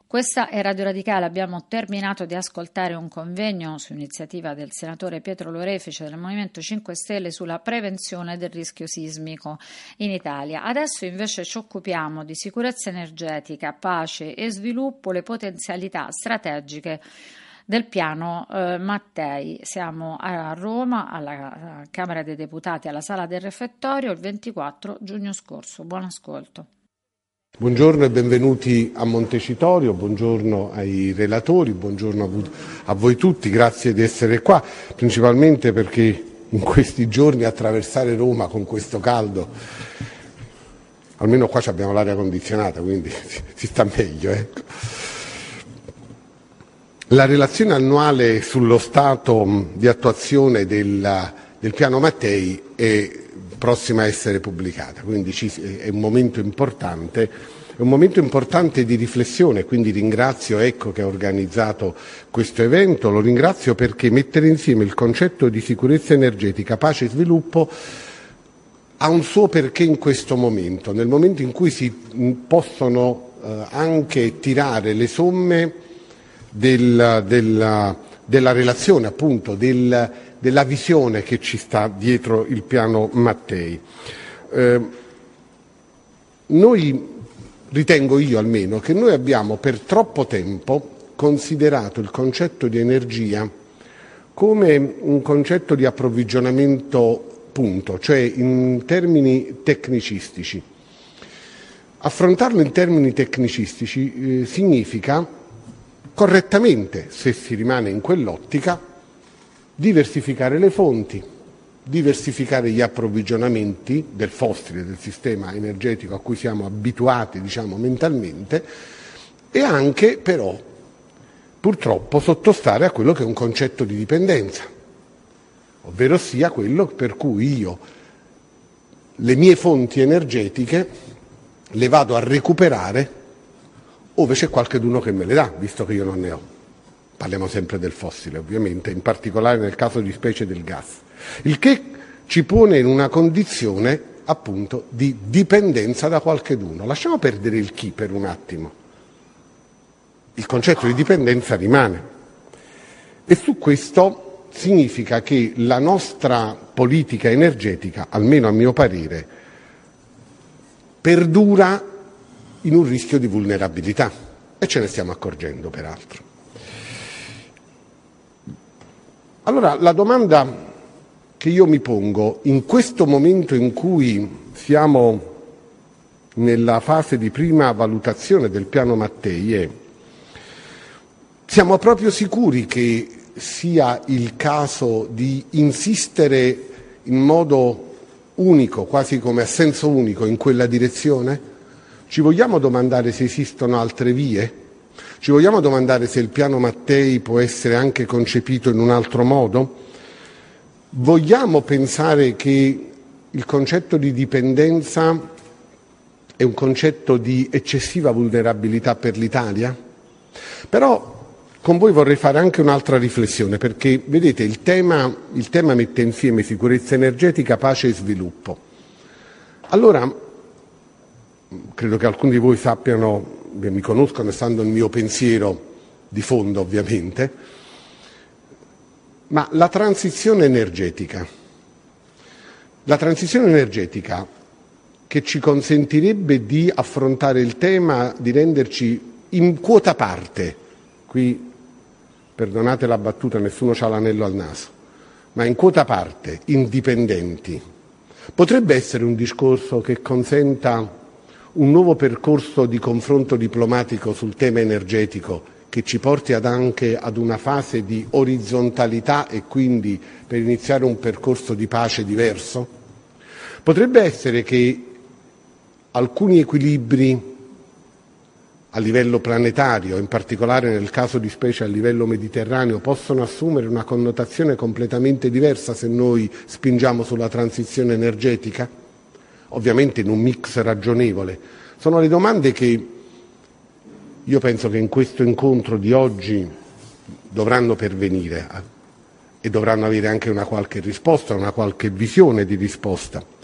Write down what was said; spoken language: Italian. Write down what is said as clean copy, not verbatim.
Questa è Radio Radicale. Abbiamo terminato di ascoltare un convegno su iniziativa del senatore Pietro Lorefice del Movimento 5 Stelle sulla prevenzione del rischio sismico in Italia. Adesso invece ci occupiamo di sicurezza energetica, pace e sviluppo, le potenzialità strategiche del piano Mattei. Siamo a Roma, alla Camera dei Deputati, alla Sala del Refettorio, il 24 giugno scorso. Buon ascolto. Buongiorno e benvenuti a Montecitorio, buongiorno ai relatori, buongiorno a voi tutti, grazie di essere qua, principalmente perché in questi giorni attraversare Roma con questo caldo, almeno qua abbiamo l'aria condizionata, quindi si sta meglio. La relazione annuale sullo stato di attuazione del piano Mattei è prossima a essere pubblicata, quindi è un momento importante di riflessione, quindi ringrazio Ecco che ha organizzato questo evento, lo ringrazio perché mettere insieme il concetto di sicurezza energetica, pace e sviluppo ha un suo perché in questo momento, nel momento in cui si possono anche tirare le somme della relazione, appunto, della visione che ci sta dietro il piano Mattei. Ritengo io almeno che noi abbiamo per troppo tempo considerato il concetto di energia come un concetto di approvvigionamento punto, cioè in termini tecnicistici. Affrontarlo in termini tecnicistici significa correttamente, se si rimane in quell'ottica, diversificare le fonti, diversificare gli approvvigionamenti del fossile, del sistema energetico a cui siamo abituati, mentalmente, e anche però purtroppo sottostare a quello che è un concetto di dipendenza, ovvero sia quello per cui io le mie fonti energetiche le vado a recuperare ove c'è qualcheduno che me le dà, visto che io non ne ho. Parliamo sempre del fossile, ovviamente, in particolare nel caso di specie del gas. Il che ci pone in una condizione, appunto, di dipendenza da qualcheduno. Lasciamo perdere il chi per un attimo. Il concetto di dipendenza rimane. E su questo significa che la nostra politica energetica, almeno a mio parere, perdura in un rischio di vulnerabilità. E ce ne stiamo accorgendo, peraltro. Allora, la domanda che io mi pongo in questo momento in cui siamo nella fase di prima valutazione del piano Mattei è: siamo proprio sicuri che sia il caso di insistere in modo unico, quasi come a senso unico, in quella direzione? Ci vogliamo domandare se esistono altre vie? Ci vogliamo domandare se il piano Mattei può essere anche concepito in un altro modo? Vogliamo pensare che il concetto di dipendenza è un concetto di eccessiva vulnerabilità per l'Italia? Però con voi vorrei fare anche un'altra riflessione, perché vedete il tema mette insieme sicurezza energetica, pace e sviluppo. Allora, credo che alcuni di voi sappiano, mi conoscono, stando il mio pensiero di fondo ovviamente, ma la transizione energetica che ci consentirebbe di affrontare il tema, di renderci in quota parte, qui perdonate la battuta, nessuno c'ha l'anello al naso, ma in quota parte indipendenti, potrebbe essere un discorso che consenta un nuovo percorso di confronto diplomatico sul tema energetico che ci porti anche ad una fase di orizzontalità e quindi per iniziare un percorso di pace diverso? Potrebbe essere che alcuni equilibri a livello planetario, in particolare nel caso di specie a livello mediterraneo, possono assumere una connotazione completamente diversa se noi spingiamo sulla transizione energetica? Ovviamente in un mix ragionevole. Sono le domande che io penso che in questo incontro di oggi dovranno pervenire e dovranno avere anche una qualche risposta, una qualche visione di risposta.